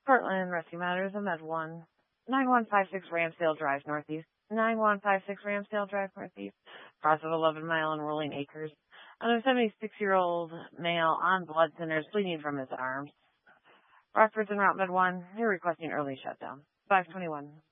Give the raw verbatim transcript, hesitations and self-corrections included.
Portland Rescue Matters, I'm at one. nine one five six Ramsdale Drive, Northeast. nine one five six Ramsdale Drive, Northeast. Cross of eleven Mile and Rolling Acres. And a seventy-six-year-old male on blood thinners bleeding from his arms. Rockford's en route, Med one. You're requesting early shutdown. five twenty-one.